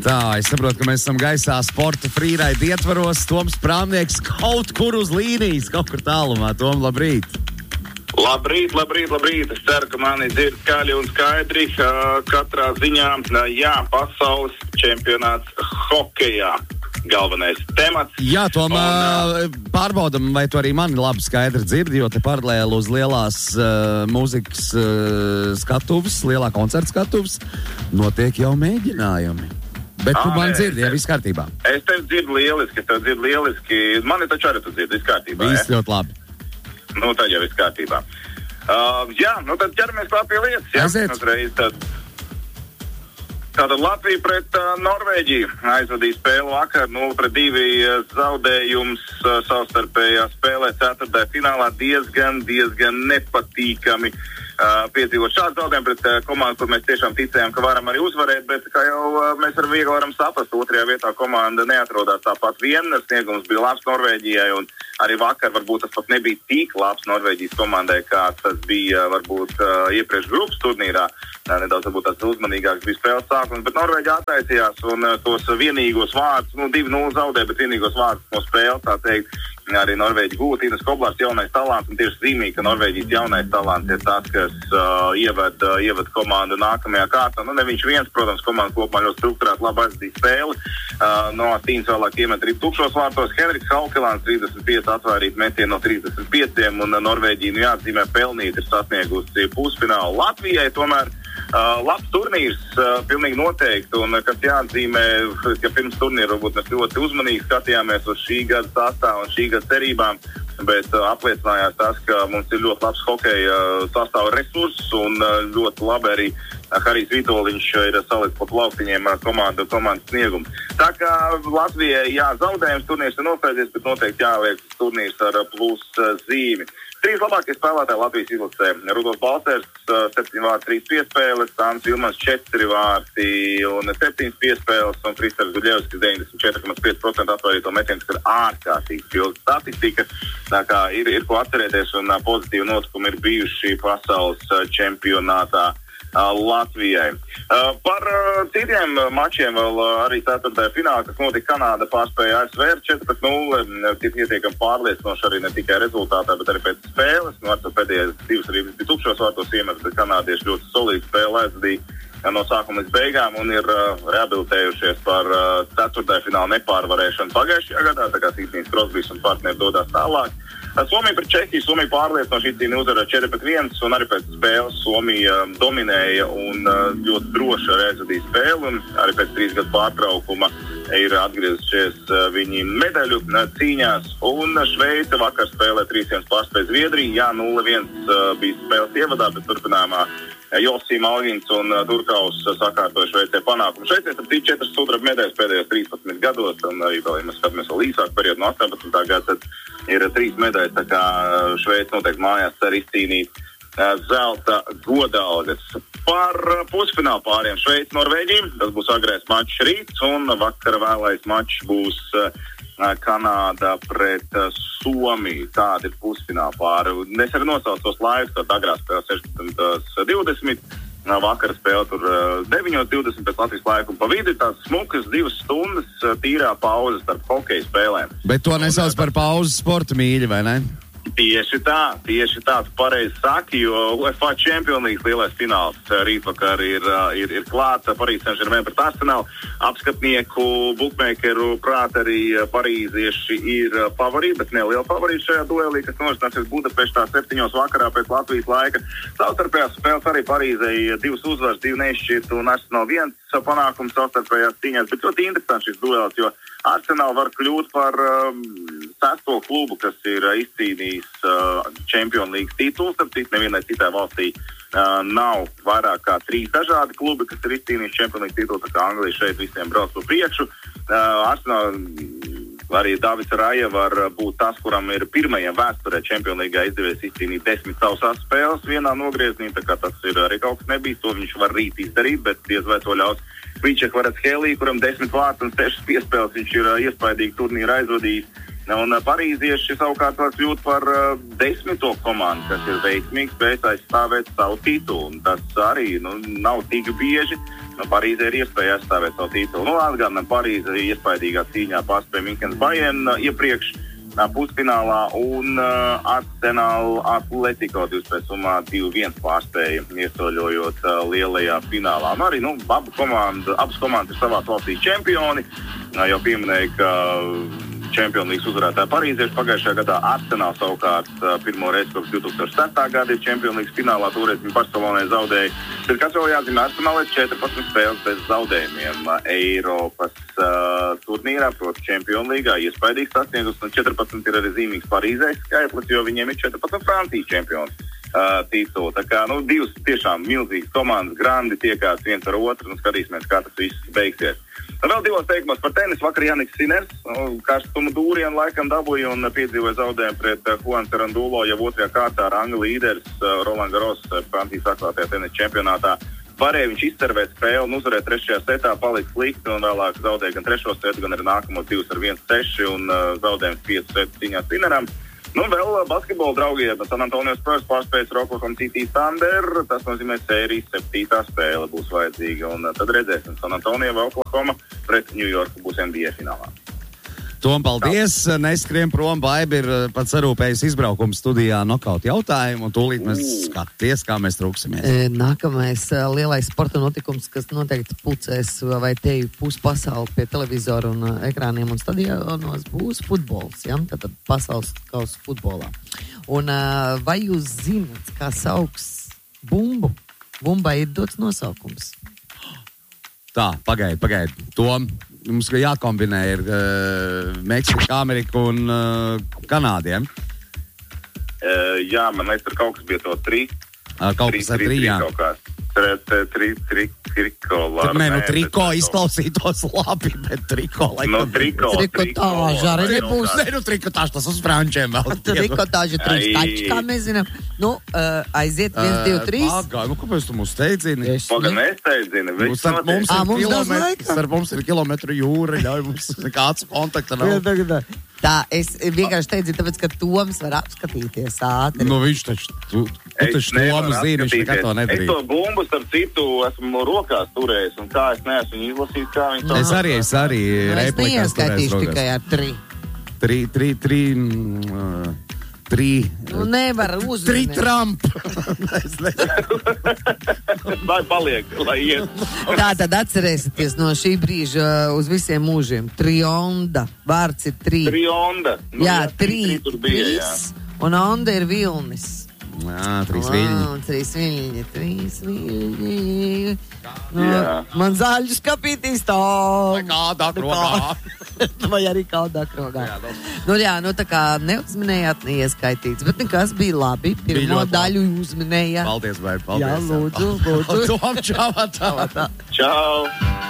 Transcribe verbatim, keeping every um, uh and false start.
Tā, es saprotu, ka mēs esam gaisā sporta freeride ietvaros. Toms Prāmnieks kaut kur uz līnijas, kaut kur tālumā. Tom, labrīt! Labrīt, labrīt, labrīt. Es ceru, ka mani dzird skaļi un skaidri. Katrā ziņā, jā, pasaules čempionāts hokejā. Galvenais temats. Jā, Tom, un, pārbaudam, vai tu arī mani labi skaidri dzirdi, jo te paralēli uz lielās uh, mūzikas uh, skatuves, lielā koncerta skatuves, notiek jau mēģinājumi. Bet tu Ā, mani nē, dzirdi, ja es- viss kārtībā. Es tevi dzirdu lieliski, es tevi dzirdu lieliski. Mani taču arī tu dzirdi, viss kārtībā. Viss Ja? ļoti labi. Nu, tad jau viss kārtībā. Uh, jā, nu tad ķeramies klāt pie lietas. Jā, Aiziet. uzreiz tad. Tātad Latvija pret uh, Norvēģiju aizvadīja spēli vakar, nulle pret divi uh, zaudējums uh, savstarpējā spēlē ceturtajā finālā diezgan, diezgan nepatīkami uh, piedzīvot šādu zaudējumu pret uh, komandu, kur mēs tiešām ticējām, ka varam arī uzvarēt, bet kā jau uh, mēs ar viegli varam saprast, otrajā vietā komanda neatrodās tāpat vien, sniegums bija labs Norvēģijai, un arī vakar varbūt tas pat nebija tik labs Norvēģijas komandai, kā tas bija varbūt uh, iepriekš grupas turnīrā. Uh, nedaudz varbūt tāds uzmanīgāks bija spēles sākums, bet Norvēģi attaisījās un uh, tos vienīgos vārdus, nu divi nulle zaudē, bet vienīgos vārdus no spēles, tā teikt, arī Norvēģi gūta. Inas Koblārs jaunais talants, un tieši zīmīgi, ka Norvēģijas jaunais talants ir tas, kas uh, ieved, uh, ieved komandu nākamajā kārtā. Nu, ne viņš viens, protams, komanda kopumā ļoti strukturēti labi aizdīja spēli. Uh, no Tīns vēlāk iemet arī tukšos vārtos. Henriks Haukelāns trīsdesmit pieci atvairīt metienu no trīsdesmit pieciem, un uh, Norvēģija, nu jāatzīmē, pelnīt ir sasniegusi pusfinālu. Latvijai tomēr uh, labs turnīrs, uh, pilnīgi noteikti, un uh, kas jāatzīmē, ka pirms turnīra varbūt mēs ļoti uzmanīgi skatījāmies uz šī gada sastāvu un šī gada cerībām, bet uh, apliecinājās tas, ka mums ir ļoti labs hokeja uh, sastāva resurss un uh, ļoti labi arī uh, Harijs Vitoļiņš ir salicis pa plauktiņiem uh, komandu, komandas sniegumu. Tā kā Latvijai, jā, zaudējums turnīrs ir noslēdzies, bet noteikti jāliek turnīrs ar uh, plus uh, zīmi. Trīs labākie spēlētāji Latvijas izlasē. Rudolfs Balcers, septiņi vārti, trīs piespēles, Tāns Vilmans, četri vārti un septiņas piespēles, un Kristers Guļevskis, deviņdesmit četri komats pieci procenti atvairīto metienu, kas ir ārkārtīgi pilna statistika. Tā kā ir, ir ko atcerēties, un pozitīvi notikumi ir bijuši pasaules čempionātā Latvijai. Par citiem mačiem vēl arī ceturtajā finālā, kas notika Kanāda pārspēja A S V ar četrpadsmit nulle, tik pietiekami pārliecinoši arī ne tikai rezultātā, bet arī pēc spēles. Nu, ar to pēdējais divas arī bija tukšos vārtos iemetas, bet kanādieši ļoti solīdu spēli aizdīja no sākuma līdz beigām un ir uh, rehabilitējušies par uh, ceturtajā fināla nepārvarēšanu pagājušajā gadā, tā kā Sidnijs Krosbijs un partneri dodās tālāk. Somija pret Čehiju, Somija pārliecinoši izcīnīja uzvaru četri pret viens, un arī pēc spēles Somija dominēja un ļoti droši arī aizvadīja spēli, un arī pēc trīs gadu pārtraukuma ir atgriezušies viņi medaļu cīņās, un Šveice vakar spēlē trīs viens pārspēja Zviedriju, jā, nulle viens bija spēles ievadā, bet turpinājumā Josī Malvins un Durkaus sakārtoja Šveicē panākumu. Šveicē tad bija četras sudraba medaļas pēdējos trīspadsmit gados, un arī vēl, ja mēs skatāmies vēl īsāku periodu no astoņpadsmitā gada, tad ir trīs medaļas, tā kā Šveice noteikti mājās cer izcīnīt zelta godalgas. Par pusfinālu pāriem Šveice Norvēģija, tas būs agrais mačs rīts, un vakar vēlais mačs būs Kanāda pret Somiju. Tāda ir pusfināla pāri. Es arī nosaucu tos laikus, tad agrā spēle sešpadsmit divdesmit, vakara spēle tur deviņi divdesmit pēc Latvijas laika, un pa vidu tās smukas divas stundas tīrā pauzes starp hokeja spēlēm. Bet to nesauc par pauzi sporta mīļi, vai ne? Tieši tā, tieši tā, tu pareizi saki, jo UEFA Champions League lielais fināls rītvakar ir, ir, ir klāta Parīzes Saint-Germain pret Arsenalu. Apskatnieku, bookmakeru prāt arī parīzieši ir favorīti, bet neliela favorīti šajā duelī, kas norisināsies Budapeštā septiņos vakarā pēc Latvijas laika. Savstarpējās spēles arī Parīzei divas uzvaras, divi neizšķirt un Arsenal viens panākums savstarpējās cīņās, bet ļoti interesants šis duels, jo Arsenal var kļūt par um, sesto klubu, kas ir uh, izcīnījis uh, Champions League titulu. Starp citu, nevienai citai valstī uh, nav vairāk kā trīs dažādi klubi, kas ir izcīnījis Champions League titulu, tā kā Anglija šeit visiem brauc pa priekšu. Uh, Arsenal, arī Davids Raja var būt tas, kuram ir pirmajiem vēsturē Champions League izdevies izcīnīt desmit sausās spēles vienā nogriezienī, tā kā tas ir arī kaut kas nebijis, to viņš var rīt izdarīt, bet diez vai to ļaus Viček Varatskēlī, kuram desmit vārti un sešas piespēles, viņš ir uh, iespaidīgi turnīru aizvadījis. Un uh, parīzieši savukārt var kļūt par uh, desmito komandu, kas ir veiksmīgi spējas aizstāvēt savu titulu. Un tas arī nu, nav tik bieži. Nu, Parīzē ir iespēja aizstāvēt savu titulu. Nu, atgādinām, Parīze ir iespaidīgā cīņā pārspēja Minkens Bayern iepriekš pusfinālā un uh, Arsenal Atletico divspēles summā divi viens pārspēja, iesoļojot uh, lielajā finālā. Un arī, nu, abu komandu, abas komandas ir savās valstīs čempioni. Uh, jau pieminēju, ka Champions League uzvarētāja parīzieši pagājušajā gadā. Arsenal savukārt uh, pirmo reizi kopš divi tūkstoši septītā gada ir Champions League finālā, toreiz viņi Barcelonai zaudēja. Bet kas vēl jāzina, Arsenal ir četrpadsmit spēles bez zaudējumiem uh, Eiropas uh, turnīrā, proti Champions Leagueā, iespaidīgs sasniegus, un četrpadsmit ir arī zīmīgs Parīzē skaitlis, jo viņiem ir četrpadsmit Francijas čempioni uh, tituli. Tā kā, nu, divas tiešām milzīgas komandas, grandi tiekās viens ar otru, un skatīsimies, kā tas viss beigsies. Vēl divos teikumos par tenisu. Vakar Janiks Siners, karstumu dūrienu laikam dabūja un piedzīvoja zaudējumu pret Juan Cerandulo jau otrajā kārtā ar angļu līderis Roland Garros Francijas atklātajā tenisa čempionātā. Varēja viņš izcervēt spēli un uzvarēt trešajā setā, palika slikti un vēlāk zaudēja gan trešo setu, gan arī nākamo divus ar viens seši un zaudējums piecu setu cīņā Sineram. Nu, vēl basketbola draugiem San Antonio Spurs pārspējas Oklahoma City Thunder. Tas nozīmē sērijas septītā spēle būs vajadzīga. Un tad redzēsim, San Antonio vai Oklahoma pret New Yorku būs N B A finālā. Tom, paldies. Tā. Neskrien prom, Baiba ir pats sarūpējis izbraukumu studijā nokautu jautājumu. Un tūlīt mēs skaties, kā mēs trūksimies. Nākamais lielais sporta notikums, kas noteikti pulcēs vai teju pus pasauli pie televizoru un ekrāniem un stadionos, būs futbols. Ja? Tātad pasaules kausa futbolā. Un vai jūs zināt, kā sauks bumbu? Bumbai ir dots nosaukums. Tā, pagaidi, pagaidi. Tom, mums jākombinē ir uh, Meksika, Amerika un uh, Kanādiem. Uh, jā, man liekas, tur kaut kas bija to tri. Uh, kaut kas ar trijām. Tri, tri, tri, trikola. Nē, nu triko izklausītos labi, bet triko laikam. No triko. Trikotāža arī nebūs. Nē, nu trikotāža tas uz frančiem vēl. Trikotāža trīs tači, kā mēs zinām. Nu, uh, aiziet viens, divi, trīs. Pagā, nu kāpēc tu mūs steidzini? Paga, nesteidzini. Mums ar mums ir kilometri, ar mums ir kilometru jūra, ļauj mums nekāds kontakta nav. Tā, es vienkārši teicu, tāpēc, ka Toms var apskatīties ātri. Nu, viņš taču, tu, tu taču Tomu zini, viņš nekā to nedarīja. Es to bumbu, starp citu, esmu rokās turējis, un kā es neesmu viņu izlasījis, kā viņi to... Es arī, es arī replikās turējis rokās. Es neieskaitīšu tikai ar tri. Tri, tri, tri, mm, tri... Nu, nevar uzmanīt. Tri Trump. Lai paliek, lai iet. Tā tad atcerēsieties no šī brīža uz visiem mūžiem. Trionda. Vārds ir trī. Trionda. Nu, jā, jā, trī. Tur bija, trīs. Jā. Un onda ir vilnis. Jā, trīs viļņi. Wow, trīs viļņi, trīs viļņi. Nu, man zaļu skapītīs tā. Vai kādā krogā. Vai arī kādā krogā. Jā, no. Nu jā, nu tā kā neuzminējāt, neieskaitīts. Bet nekas bija labi. Pirmo daļu uzminējāt. Paldies, vai paldies. Jā, lūdzu, lūdzu. Tom, čau, tā. Čau.